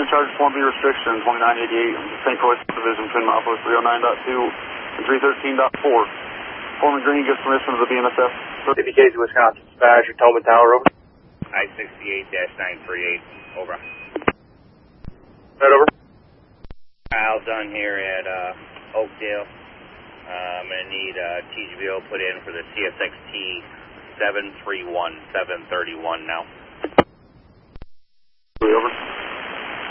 charge Form B restriction 2988, St. Croix Division, Twin Mile 309.2 and 313.4. Foreman Green gives permission to the BNSF. 50K to Wisconsin Dispatch, Tobin Tower, over. I-68-938, over. Right, over. All done here at Oakdale. I'm going to need TGBO put in for the CSXT 731-731 now. Over.